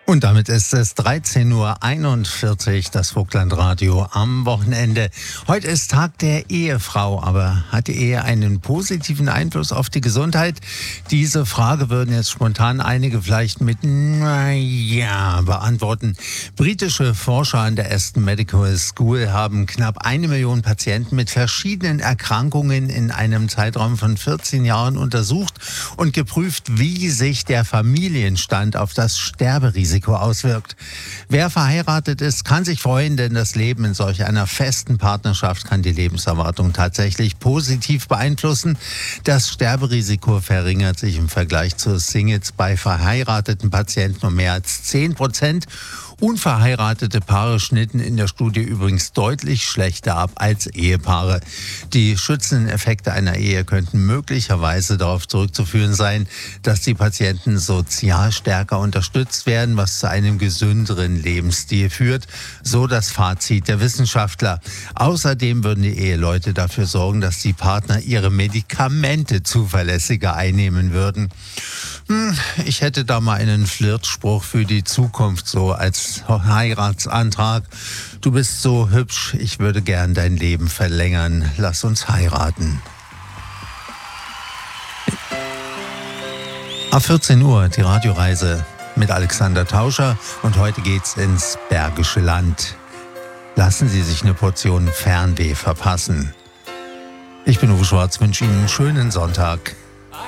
Und damit ist es 13:41 Uhr, das Vogtlandradio am Wochenende. Heute ist Tag der Ehefrau, aber hat die Ehe einen positiven Einfluss auf die Gesundheit? Diese Frage würden jetzt spontan einige vielleicht mit "naja" beantworten. Britische Forscher an der Aston Medical School haben knapp 1 Million Patienten mit verschiedenen Erkrankungen in einem Zeitraum von 14 Jahren untersucht und geprüft, wie sich der Familienstand auf das Sterberisiko auswirkt. Wer verheiratet ist, kann sich freuen, denn das Leben in solch einer festen Partnerschaft kann die Lebenserwartung tatsächlich positiv beeinflussen. Das Sterberisiko verringert sich im Vergleich zu Singles bei verheirateten Patienten um mehr als 10%. Unverheiratete Paare schnitten in der Studie übrigens deutlich schlechter ab als Ehepaare. Die schützenden Effekte einer Ehe könnten möglicherweise darauf zurückzuführen sein, dass die Patienten sozial stärker unterstützt werden, was zu einem gesünderen Lebensstil führt, so das Fazit der Wissenschaftler. Außerdem würden die Eheleute dafür sorgen, dass die Partner ihre Medikamente zuverlässiger einnehmen würden. Ich hätte da mal einen Flirtspruch für die Zukunft, so als Heiratsantrag. Du bist so hübsch, ich würde gern dein Leben verlängern. Lass uns heiraten. Ab 14 Uhr die Radioreise mit Alexander Tauscher und heute geht's ins Bergische Land. Lassen Sie sich eine Portion Fernweh verpassen. Ich bin Uwe Schwarz, wünsche Ihnen einen schönen Sonntag.